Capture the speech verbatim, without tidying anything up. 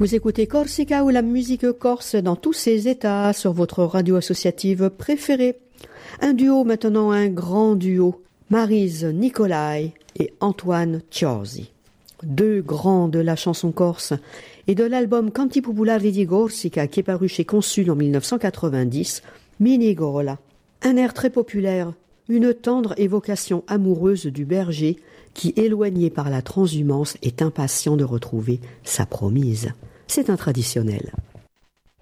Vous écoutez Corsica ou la musique corse dans tous ses états sur votre radio associative préférée. Un duo maintenant, un grand duo. Maryse Nicolai et Antoine Ciorzi. Deux grands de la chanson corse et de l'album Canti Popolari di Corsica qui est paru chez Consul en dix-neuf cent quatre-vingt-dix, Minigola. Un air très populaire, une tendre évocation amoureuse du berger qui, éloigné par la transhumance, est impatient de retrouver sa promise. C'est un traditionnel.